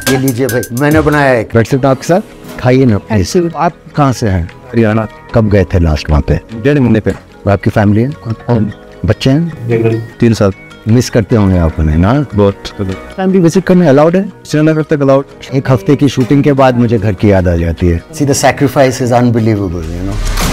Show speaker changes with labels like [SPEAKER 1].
[SPEAKER 1] ये लीजिए भाई, मैंने बनाया है। बैठ सकता आपके साथ, खाइए ना। आप कहाँ से हैं?
[SPEAKER 2] हरियाणा।
[SPEAKER 1] कब गए थे लास्ट वहाँ पे?
[SPEAKER 2] 1.5 महीने पे।
[SPEAKER 1] आपकी फैमिली है, बच्चे हैं?
[SPEAKER 2] 3 साल।
[SPEAKER 1] मिस करते होंगे आप उन्हें ना?
[SPEAKER 2] बहुत।
[SPEAKER 1] फैमिली विजिट करने अलाउड है?
[SPEAKER 2] श्रीनगर तक अलाउड।
[SPEAKER 1] एक हफ्ते की शूटिंग के बाद मुझे घर की याद आ जाती है। See the sacrifice is unbelievable, you know.